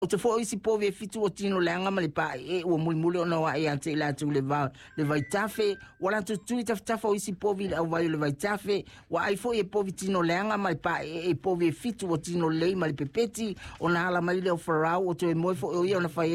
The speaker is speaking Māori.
o te fo isi po ve fitu o tino leanga ma le pa e o muli ona wa e ante la tu le vai tafe wala tu tu tafa o isi po vi o vai le vai tafe wa ai fo e po vi tino leanga ma le pa e po ve fitu o tino le ma le pepeti ona ala mai le o farao o te mo fo o ia ona fai